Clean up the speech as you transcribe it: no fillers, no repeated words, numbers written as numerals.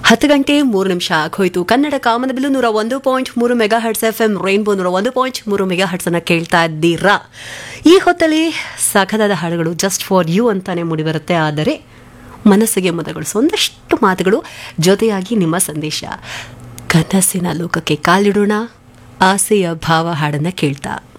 10:03 ಆಗೋಯ್ತು. ಕನ್ನಡ ಕಾಮನಬಿಲ್ಲು 101.3 mega hertz FM rainbow 101.3 mega hertz ಅನ್ನ ಕೇಳ್ತಾ ಇದ್ದೀರಾ. ಈ ಹೊತ್ತಲ್ಲಿ ಸಖದಾದ ಹಾಡುಗಳು ಜಸ್ಟ್ ಫಾರ್ ಯು ಅಂತಾನೆ ಮೂಡಿಬರುತ್ತೆ. ಆದರೆ ಮನಸ್ಸಿಗೆ ಮುದಗೊಳಿಸೋ ಒಂದಷ್ಟು ಮಾತುಗಳು ಜೊತೆಯಾಗಿ ನಿಮ್ಮ ಸಂದೇಶ. ಕನಸಿನ ಲೋಕಕ್ಕೆ ಕಾಲಿಡೋಣ, ಆಸೆಯ ಭಾವ ಹಾಡನ್ನ ಕೇಳ್ತಾ.